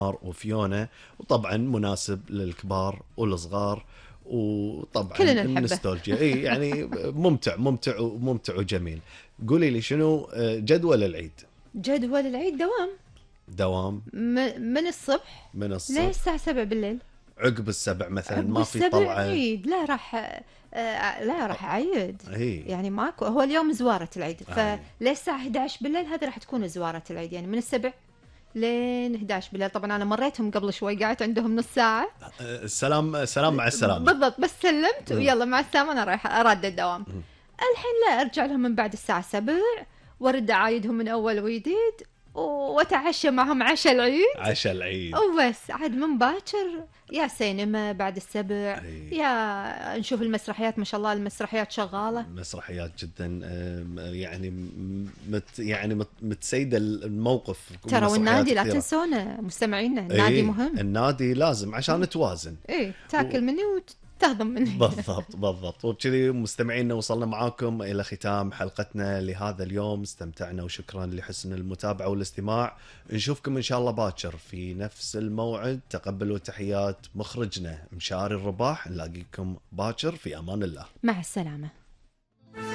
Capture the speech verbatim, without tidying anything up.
وفيونا، وطبعا مناسب للكبار والصغار، وطبعا كلنا نحبه. النوستالجيا اي يعني ممتع ممتع وممتع وجميل. قولي لي شنو جدول العيد؟ جدول العيد دوام. دوام م- من الصبح من لين الصبح. الساعة سبعة بالليل. عقب السبع مثلا عقب ما في السبع طلعة؟ عيد، لا راح آه، لا راح أعيد. هي يعني ماكو، هو اليوم زوارة العيد، هاي. فللساعة إحدى عشر بالليل هذه راح تكون زوارة العيد، يعني من السبع لين إحدى عشر بالليل. طبعا أنا مريتهم قبل شوي، قعدت عندهم نص ساعة. السلام السلام مع السلامة. بالضبط، بس سلمت ويلا مع السلامة، أنا رايحة أراد الدوام. الحين لا، أرجع لهم من بعد الساعة سبع، وأرد أعايدهم من أول وجديد، وأتعشى معهم عشاء العيد. عشاء العيد. وبس عاد من باكر يا سينما بعد السبع، أي. يا نشوف المسرحيات، ما شاء الله المسرحيات شغالة. مسرحيات جدا آم، يعني م- مت يعني مت متسيدة الموقف. ترى مسرحيات والنادي لا كثيرة. تنسونه مستمعينا، النادي اي مهم. النادي لازم عشان توازن. ايه، و... تاكل مني وتهضم مني. بالضبط بالضبط. وبكذي مستمعينا وصلنا معاكم إلى ختام حلقتنا لهذا اليوم. استمتعنا وشكرا لحسن المتابعة والاستماع. نشوفكم إن شاء الله باكر في نفس الموعد. تقبلوا تحيات مخرجنا مشاري الرباح. نلاقيكم باكر في أمان الله. مع السلامة.